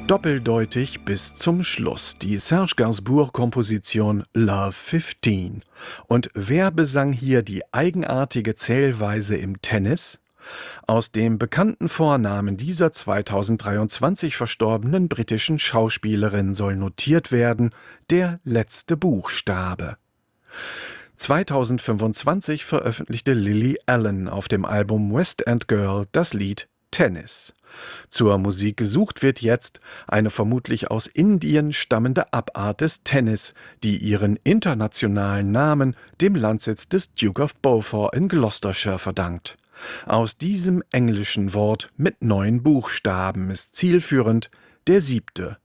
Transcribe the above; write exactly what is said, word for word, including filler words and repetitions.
Doppeldeutig bis zum Schluss, die Serge Gainsbourg-Komposition Love fünfzehn. Und wer besang hier die eigenartige Zählweise im Tennis? Aus dem bekannten Vornamen dieser zweitausenddreiundzwanzig verstorbenen britischen Schauspielerin soll notiert werden der letzte Buchstabe. zweitausendfünfundzwanzig veröffentlichte Lily Allen auf dem Album West End Girl das Lied Tennis. Zur Musik gesucht wird jetzt eine vermutlich aus Indien stammende Abart des Tennis, die ihren internationalen Namen dem Landsitz des Duke of Beaufort in Gloucestershire verdankt. Aus diesem englischen Wort mit neun Buchstaben ist zielführend der siebte